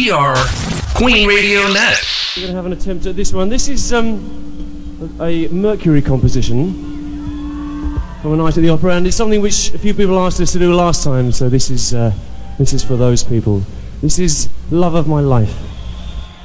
We are Queen Radio Net. We're going to have an attempt at this one. This is a Mercury composition from A Night at the Opera, and it's something which a few people asked us to do last time, so this is for those people. This is Love of My Life.